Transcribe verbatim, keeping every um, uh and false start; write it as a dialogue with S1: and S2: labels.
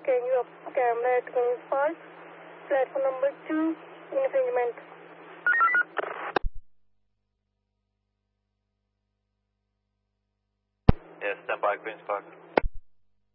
S1: carrying up camera at Queen's Park, platform number two, infringement.
S2: Yes, stand by Queen's Park.